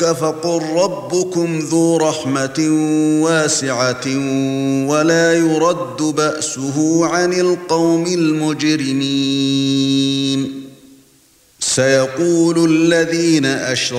فقل ربكم ذو رحمة واسعة ولا يرد بأسه عن القوم المجرمين. سيقول الذين أشركوا